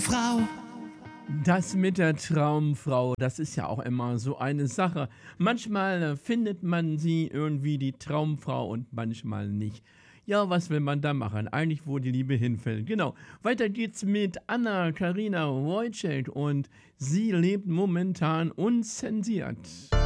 Traumfrau. Das mit der Traumfrau, das ist ja auch immer so eine Sache. Manchmal findet man sie irgendwie, die Traumfrau, und manchmal nicht. Ja, was will man da machen? Eigentlich, wo die Liebe hinfällt. Genau. Weiter geht's mit Anna Karina Wojcik und sie lebt momentan unzensiert.